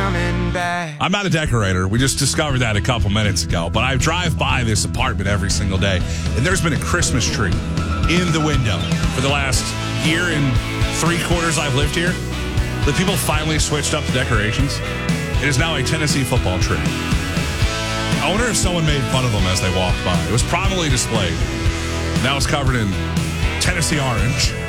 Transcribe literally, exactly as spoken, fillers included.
coming back. I'm not a decorator. We just discovered that a couple minutes ago. But I drive by this apartment every single day, and there's been a Christmas tree in the window for the last year and three quarters I've lived here. The people finally switched up the decorations. It is now a Tennessee football tree. I wonder if someone made fun of them as they walked by. It was prominently displayed. Now it's covered in Tennessee orange.